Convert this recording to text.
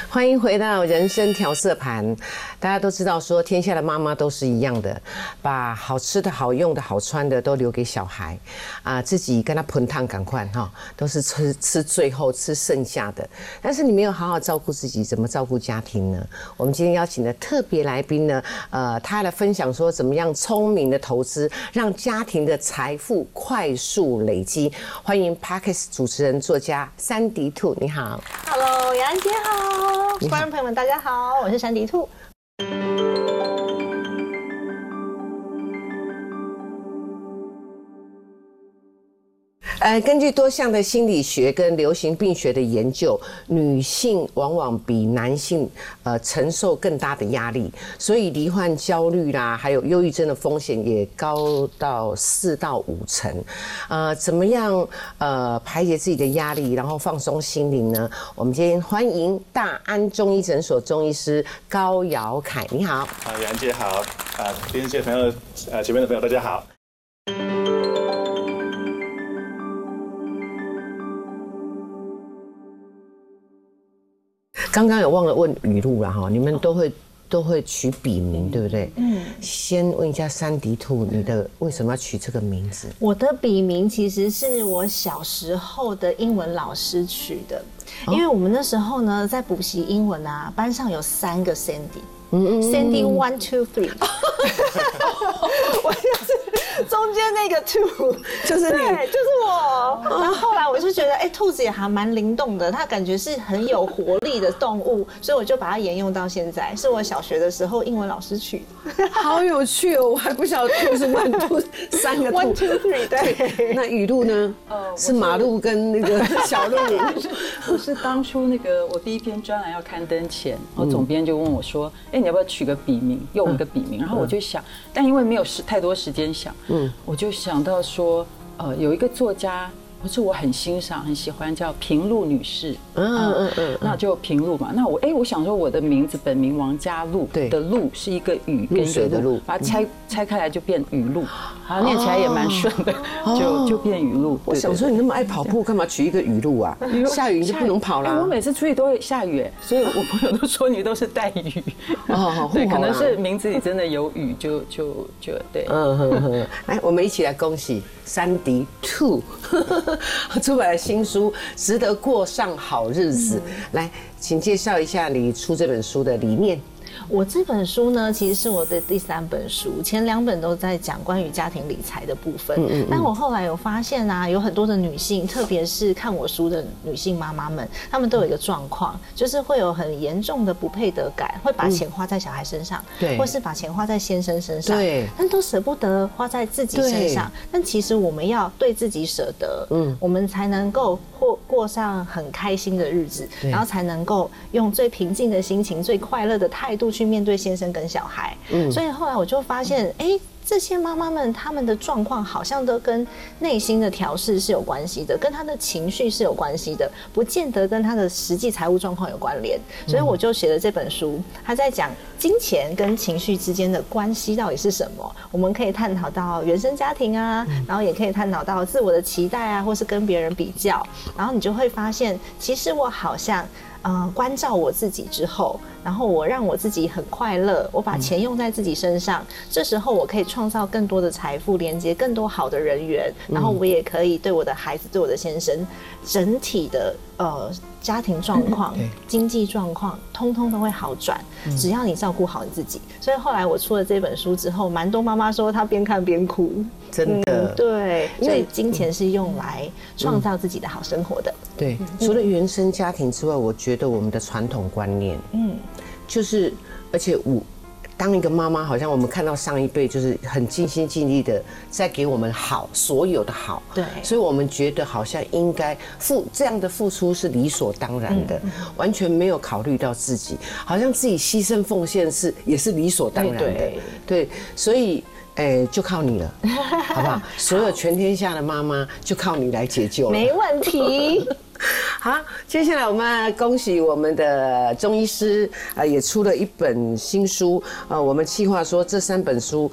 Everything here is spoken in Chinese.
欢迎回到人生调色盘。大家都知道说，天下的妈妈都是一样的，把好吃的好用的好穿的都留给小孩，自己跟他盆烫赶快哈，都是吃最后吃剩下的。但是你没有好好照顾自己，怎么照顾家庭呢？我们今天邀请的特别来宾呢，他来分享说怎么样聪明的投资，让家庭的财富快速累积。欢迎 Podcast 主持人作家珊迪兔，你好。 Hello， 雅安姐好，观众朋友们大家好，我是珊迪兔。 根据多项的心理学跟流行病学的研究，女性往往比男性承受更大的压力，所以罹患焦虑啦，还有忧郁症的风险也高到4到5成。怎么样排解自己的压力，然后放松心灵呢？我们今天欢迎大安中医诊所中医师高尧凯，你好。 杨姐好，电视界朋友，前面的朋友大家好。 刚刚有忘了问语录了哈，你们都会取笔名，对不对？先问一下珊迪兔，你的为什么要取这个名字？ 我的笔名其实是我小时候的英文老师取的，因为我们那时候呢在补习英文啊，班上有3个 Sandy。Sandy 1 2 3， 我就是中间那个 2， 就是你， 对，就是我。然后后来我就觉得，兔子也还蛮灵动的，它感觉是很有活力的动物，所以我就把它沿用到现在。是我小学的时候英文老师取的。 好有趣哦！我还不晓得兔是1 2 3个 1 2 3，对。 那语录呢？是马路跟那个小路。 我是当初那个我第一篇专栏要刊登前，然后总编就问我说：“你要不要取个笔名，用一个笔名？”然后我就想，但因为没有太多时间想，我就想到说，有一个作家，不是我很欣赏、很喜欢，叫平路女士，那就平路嘛。那我想说，我的名字本名王嘉露的露是一个雨跟一个露，把它拆开来就变雨露，好念起来也蛮顺的，就变雨露。 我想说，你那么爱跑步，干嘛取一个雨露啊？下雨你就不能跑啦。 我每次出去都会下雨，所以我朋友都说你都是带雨。对，可能是名字里真的有雨，就对。 来，我们一起来恭喜珊迪兔出版了新书《值得过上好日子》。来，请介绍一下你出这本书的理念。 我这本书呢，其实是我的第3本书，前2本都在讲关于家庭理财的部分。但我后来有发现啊，有很多的女性，特别是看我书的女性妈妈们，她们都有一个状况，就是会有很严重的不配得感，会把钱花在小孩身上，或是把钱花在先生身上，但都舍不得花在自己身上。但其实我们要对自己舍得，我们才能够过上很开心的日子，然后才能够用最平静的心情、最快乐的态度去面对先生跟小孩。所以后来我就发现，这些妈妈们她们的状况好像都跟内心的调试是有关系的，跟她的情绪是有关系的，不见得跟她的实际财务状况有关联。所以我就写了这本书，她在讲金钱跟情绪之间的关系到底是什么。我们可以探讨到原生家庭啊，然后也可以探讨到自我的期待啊，或是跟别人比较，然后你就会发现，其实我好像关照我自己之后，然后我让我自己很快乐，我把钱用在自己身上，这时候我可以创造更多的财富，连接更多好的人缘，然后我也可以对我的孩子、对我的先生，整体的家庭状况、经济状况，通通都会好转。只要你照顾好你自己。所以后来我出了这本书之后，蛮多妈妈说她边看边哭。 真的， 对，所以金钱是用来创造自己的好生活的。 对，除了原生家庭之外，我觉得我们的传统观念，就是而且当一个妈妈，好像我们看到上一辈就是很尽心尽力的在给我们好，所有的好， 对， 所以我们觉得好像应该这样的付出是理所当然的，完全没有考虑到自己，好像自己牺牲奉献也是理所当然的，对，所以就靠你了，好不好？所有全天下的妈妈就靠你来解救了， 没问题。 好，接下来我们恭喜我们的中医师也出了一本新书。我们计划说这3本书